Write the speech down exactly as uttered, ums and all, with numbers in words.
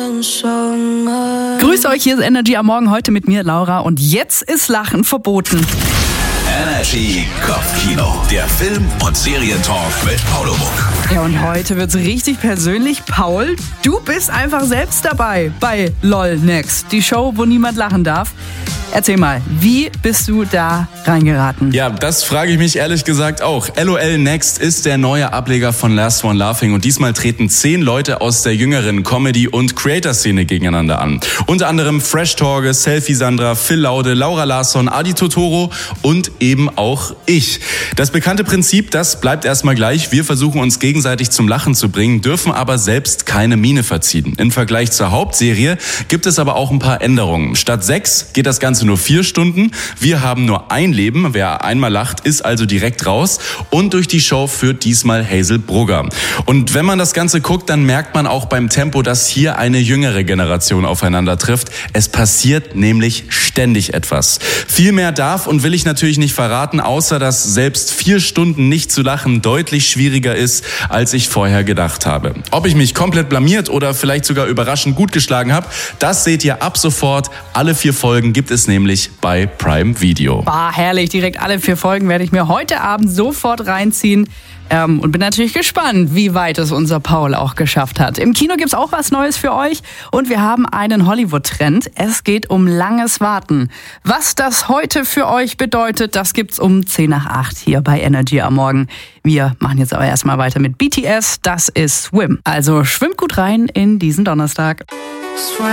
Grüß euch, hier ist Energy am Morgen, heute mit mir, Laura. Und jetzt ist Lachen verboten. Energy Kopfkino, der Film- und Serientalk mit Paolo Muck. Ja, und heute wird's richtig persönlich. Paul, du bist einfach selbst dabei bei LOL Next, die Show, wo niemand lachen darf. Erzähl mal, wie bist du da reingeraten? Ja, das frage ich mich ehrlich gesagt auch. LOL Next ist der neue Ableger von Last One Laughing und diesmal treten zehn Leute aus der jüngeren Comedy- und Creator-Szene gegeneinander an. Unter anderem Fresh Torge, Selfie Sandra, Phil Laude, Laura Larsson, Adi Totoro und eben auch ich. Das bekannte Prinzip, das bleibt erstmal gleich. Wir versuchen uns gegenseitig zum Lachen zu bringen, dürfen aber selbst keine Miene verziehen. Im Vergleich zur Hauptserie gibt es aber auch ein paar Änderungen. Statt sechs geht das Ganze nur vier Stunden. Wir haben nur ein Leben. Wer einmal lacht, ist also direkt raus. Und durch die Show führt diesmal Hazel Brugger. Und wenn man das Ganze guckt, dann merkt man auch beim Tempo, dass hier eine jüngere Generation aufeinander trifft. Es passiert nämlich ständig etwas. Viel mehr darf und will ich natürlich nicht verraten, außer dass selbst vier Stunden nicht zu lachen deutlich schwieriger ist, als ich vorher gedacht habe. Ob ich mich komplett blamiert oder vielleicht sogar überraschend gut geschlagen habe, das seht ihr ab sofort. Alle vier Folgen gibt es nämlich bei Prime Video. Bah, herrlich, direkt alle vier Folgen werde ich mir heute Abend sofort reinziehen. Ähm, und bin natürlich gespannt, wie weit es unser Paul auch geschafft hat. Im Kino gibt's auch was Neues für euch und wir haben einen Hollywood-Trend. Es geht um langes Warten. Was das heute für euch bedeutet, das gibt's um zehn nach acht hier bei Energy am Morgen. Wir machen jetzt aber erstmal weiter mit B T S. Das ist Swim. Also schwimmt gut rein in diesen Donnerstag.